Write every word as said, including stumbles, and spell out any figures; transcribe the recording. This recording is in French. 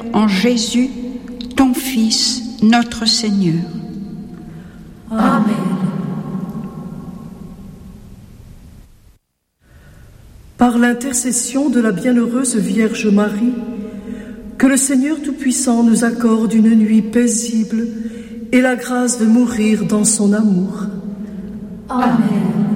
Père en Jésus, ton Fils, notre Seigneur. Amen. Par l'intercession de la bienheureuse Vierge Marie, que le Seigneur Tout-Puissant nous accorde une nuit paisible et la grâce de mourir dans son amour. Amen.